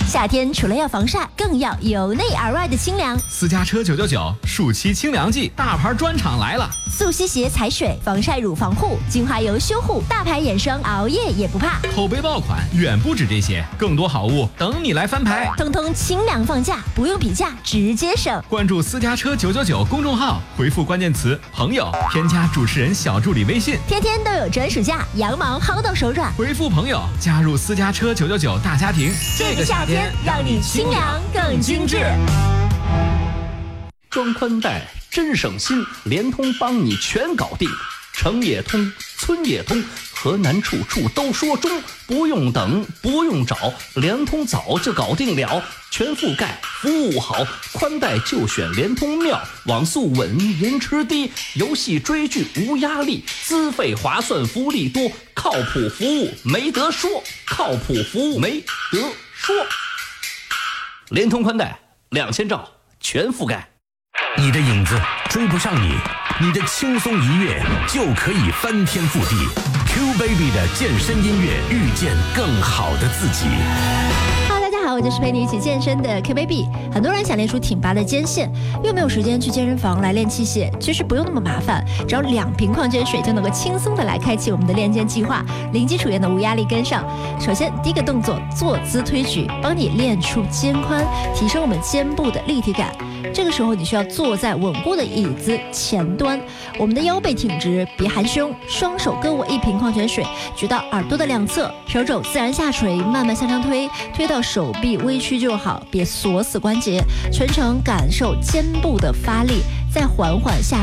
夏天除了要防晒，更要由内而外的清凉。 私家车999暑期清凉季，大牌专场来了！ 速吸鞋踩水，防晒乳防护，精华油修护，大牌眼霜，熬夜也不怕。 口碑爆款远不止这些，更多好物等你来翻牌。 通通清凉放价，不用比价，直接省。 关注私家车999公众号，回复关键词“朋友”，添加主持人小助理微信， 天天都有专属价，羊毛薅到手软。 回复朋友，加入私家车999大家庭。 这个夏天让你清凉更精致。 装宽带真省心，联通帮你全搞定，城也通，村也通，河南处处都说中，不用等，不用找，联通早就搞定了，全覆盖，服务好，宽带就选联通妙，网速稳，延迟低，游戏追剧无压力，资费划算，福利多，靠谱服务没得说，靠谱服务没得说。联通宽带2000兆全覆盖。 你的影子追不上你，你的轻松一跃就可以翻天覆地。Q Baby 的健身音乐，遇见更好的自己。 大家好，我就是陪你一起健身的 Q Baby。很多人想练出挺拔的肩线，又没有时间去健身房来练器械，其实不用那么麻烦，只要2瓶矿泉水就能够轻松的来开启我们的练肩计划，零基础也能无压力跟上。首先，第一个动作，坐姿推举，帮你练出肩宽，提升我们肩部的立体感。这个时候你需要坐在稳固的椅子前端，我们的腰背挺直，别含胸，双手各握1瓶矿泉水，举到耳朵的2侧，手肘自然下垂，慢慢向上推，推到手臂微曲就好，别锁死关节，全程感受肩部的发力，再缓缓下